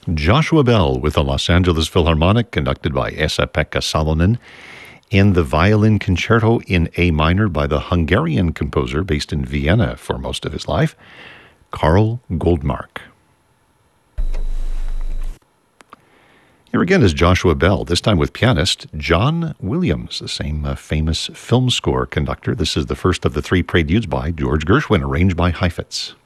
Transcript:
Joshua Bell with the Los Angeles Philharmonic, conducted by Esa-Pekka Salonen, and the Violin Concerto in A minor by the Hungarian composer based in Vienna for most of his life, Karl Goldmark. Here again is Joshua Bell, this time with pianist John Williams, the same famous film score conductor. This is the first of the three preludes by George Gershwin, arranged by Heifetz.